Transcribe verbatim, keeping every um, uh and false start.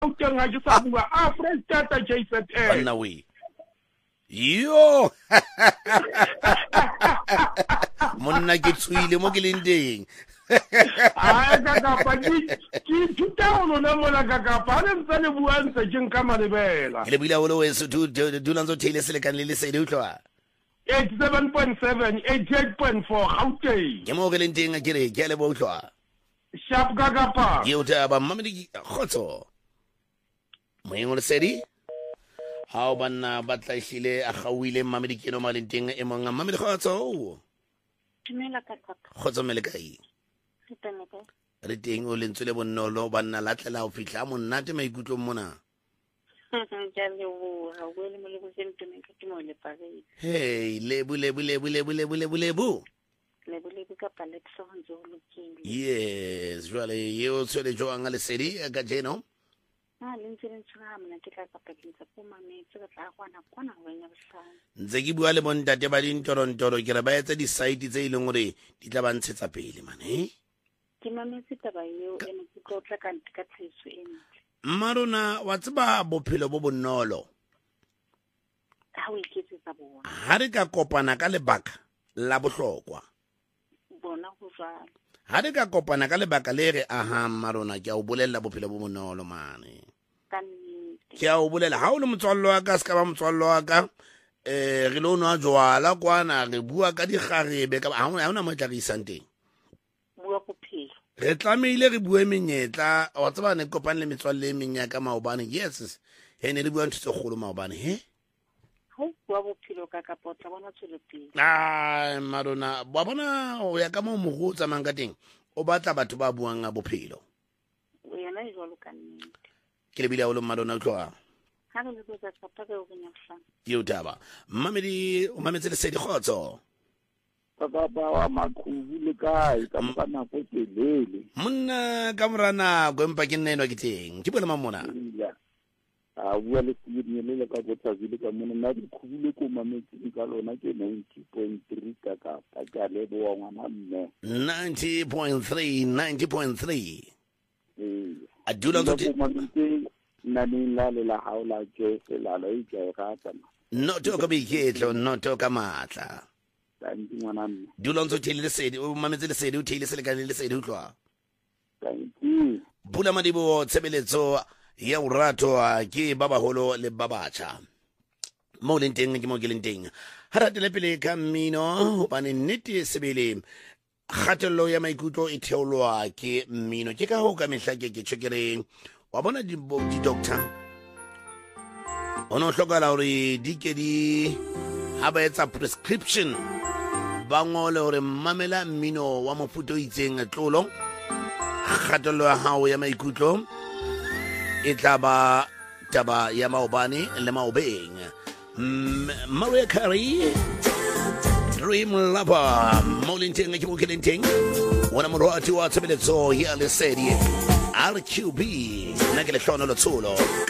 Gauteng ha ke sa bua a Freestata J Z A banna we yo monna ke tswile mo ke leng teng a ka ka pa di di tuta o no mola ka ka pa le ntse le buang se jeng ka malebela le bila o le weso tu dulanzo thele se le kan le le se di utlwa eighty-seven point seven eighty-eight point four Gauteng ke mo ke leng teng ke re ke le bo utlwa sharp ka ka pa ke o ta ba mamedi khotso mo engwe le sedi how banna ba tla hlile a gauile mamedi ke no malenteng e monga mamedi khotso Tumela ka ka khotso mele kai Tumela re teng o lentswe le bonnolo banna la tlela o fihla monnate maikutlo mona Jale wo ha wele mo le go sentone ka timo le pare hey lebu lebu lebu lebu lebu lebu lebu le bole ka pale tso ntse ho lokile yes jwale yo tswele joanga le sedi ka jeno ah le ntse le tsha mna ke tla ka pekintsa ko mametse ka tla kwana kwana ho wena bohlano ntse ke bua le bontate ba dintorontoro ke re ba etsa di-site tse ileng gore di tla ba ntshetsa pele mane ke mametse taba eo ene ke tlo tla ka ntle ka tlhaiso e ntle mmarona wa tseba bophelo bo bonolo ha o iketsetsa bona ha re ka kopana ka lebaka la bohlokwa bona go jwalo ha re ka kopana ka lebaka le re aha mmarona ke a o bolella bophelo bo bonolo mane ka nnete ke a o bolela ha o le motswallo wa ka se ka ba motswallo wa ka eh re lo nwa jwala kwana re bua ka digarebe ka ha ona mo tla re isang teng bua bophelo re tlamehile re bue menyetla wa tseba ne kopane le metswalle e menya ka maobane yes he ne re bua ntse kgolo maobane he ho bua bophelo ka ka potla bona tswele pele ah marona ba bona o ya ka mo mo go tsamang ka teng o batla batho ba buang a bophelo o yana jwalo ka nnete ke le bila o le marona o tloa ha le go tsa tsapa ka go nyafana yo taba mamedi o mametse le sedi khotso ba ba wa makhubu le kae ka mpa na go telele monna ka morana go empa ke nne no ke teng ke bole mamona a bua le tsini le ka go tsazile ka mona na di khubule ko mametse ka lona ke ninety point three ka ka ka ka le bo ngwana mme ninety point three ninety point three eh a dula ntse ko mametse na ni la le la haula ke se la la e ke ga tsana no to ka biketlo no to ka matla tsanti ngwana mme dula ntse thele le sedi o mametse le sedi o thele se le ka le sedi o tlwa tsanti bula madibo tshebeletso ya urato ke ba baholo le ba batjha mo leng teng ke mo ke leng teng ha ratele pele ka mmino hobane nnete sebele kgatello ya maikutlo e theolwa ke mmino ke ka ho ka mehla ke ke tshekere wa bona di di doctor ono hlokala hore di ke di ha ba etsa prescription ba ngole hore mamela mmino wa mofuto itseng tlolo kgatello ya hao ya maikutlo e taba taba ya maobane le maobeng Mariah Carey Dream Lover molinteng ke mo kelenteng wona morati wa tshebeletso ya le serie R Q B na ke le hlono lo tsolo